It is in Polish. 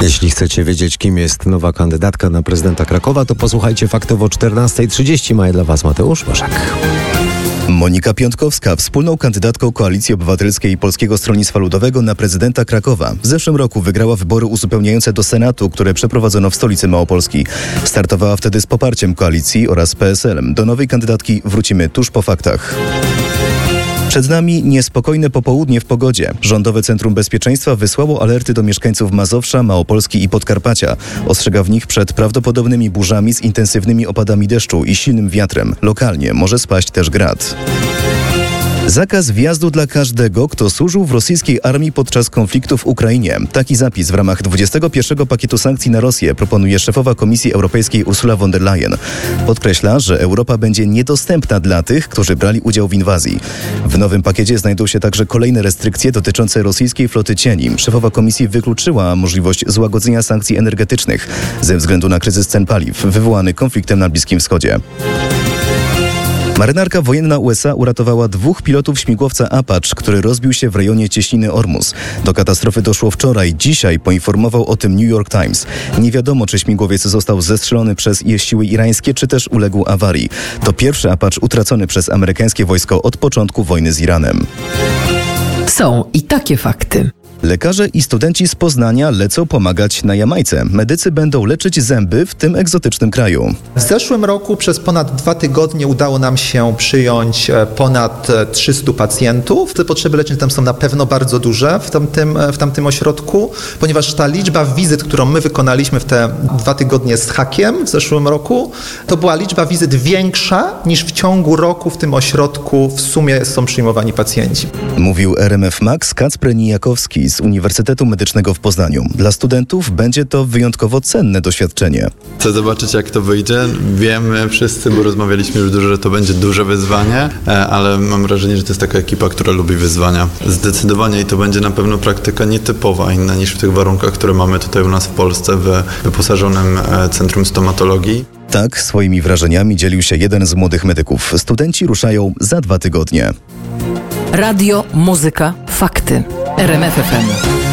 Jeśli chcecie wiedzieć, kim jest nowa kandydatka na prezydenta Krakowa, to posłuchajcie faktów o 14:30. Ma je dla Was Mateusz Bożek. Monika Piątkowska, wspólną kandydatką Koalicji Obywatelskiej i Polskiego Stronnictwa Ludowego na prezydenta Krakowa. W zeszłym roku wygrała wybory uzupełniające do Senatu, które przeprowadzono w stolicy Małopolski. Startowała wtedy z poparciem koalicji oraz PSL-em. Do nowej kandydatki wrócimy tuż po faktach. Przed nami niespokojne popołudnie w pogodzie. Rządowe Centrum Bezpieczeństwa wysłało alerty do mieszkańców Mazowsza, Małopolski i Podkarpacia. Ostrzega w nich przed prawdopodobnymi burzami z intensywnymi opadami deszczu i silnym wiatrem. Lokalnie może spaść też grad. Zakaz wjazdu dla każdego, kto służył w rosyjskiej armii podczas konfliktu w Ukrainie. Taki zapis w ramach 21. pakietu sankcji na Rosję proponuje szefowa Komisji Europejskiej Ursula von der Leyen. Podkreśla, że Europa będzie niedostępna dla tych, którzy brali udział w inwazji. W nowym pakiecie znajdą się także kolejne restrykcje dotyczące rosyjskiej floty cieni. Szefowa Komisji wykluczyła możliwość złagodzenia sankcji energetycznych ze względu na kryzys cen paliw wywołany konfliktem na Bliskim Wschodzie. Marynarka wojenna USA uratowała 2 pilotów śmigłowca Apache, który rozbił się w rejonie cieśniny Ormus. Do katastrofy doszło wczoraj. Dzisiaj poinformował o tym New York Times. Nie wiadomo, czy śmigłowiec został zestrzelony przez siły irańskie, czy też uległ awarii. To pierwszy Apache utracony przez amerykańskie wojsko od początku wojny z Iranem. Są i takie fakty. Lekarze i studenci z Poznania lecą pomagać na Jamajce. Medycy będą leczyć zęby w tym egzotycznym kraju. W zeszłym roku przez ponad 2 tygodnie udało nam się przyjąć ponad 300 pacjentów. Te potrzeby lecznicze tam są na pewno bardzo duże w tamtym ośrodku, ponieważ ta liczba wizyt, którą my wykonaliśmy w te 2 tygodnie z hakiem w zeszłym roku, to była liczba wizyt większa niż w ciągu roku w tym ośrodku w sumie są przyjmowani pacjenci. Mówił RMF Max Kacper Nijakowski z Uniwersytetu Medycznego w Poznaniu. Dla studentów będzie to wyjątkowo cenne doświadczenie. Chcę zobaczyć, jak to wyjdzie. Wiemy wszyscy, bo rozmawialiśmy już dużo, że to będzie duże wyzwanie, ale mam wrażenie, że to jest taka ekipa, która lubi wyzwania. Zdecydowanie i to będzie na pewno praktyka nietypowa, inna niż w tych warunkach, które mamy tutaj u nas w Polsce w wyposażonym Centrum Stomatologii. Tak, swoimi wrażeniami dzielił się jeden z młodych medyków. Studenci ruszają za 2 tygodnie. Radio, muzyka, fakty. RMF FM.